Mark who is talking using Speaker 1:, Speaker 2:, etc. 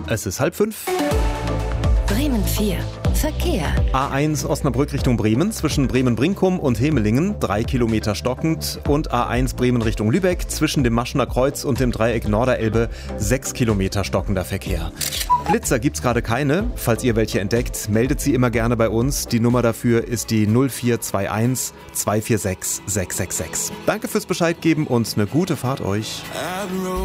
Speaker 1: Es ist 4:30.
Speaker 2: Bremen 4. Verkehr.
Speaker 1: A1 Osnabrück Richtung Bremen zwischen Bremen-Brinkum und Hemelingen 3 Kilometer stockend und A1 Bremen Richtung Lübeck zwischen dem Maschener Kreuz und dem Dreieck Norderelbe 6 Kilometer stockender Verkehr. Blitzer gibt's gerade keine. Falls ihr welche entdeckt, meldet sie immer gerne bei uns. Die Nummer dafür ist die 0421 246 666. Danke fürs Bescheid geben und eine gute Fahrt euch.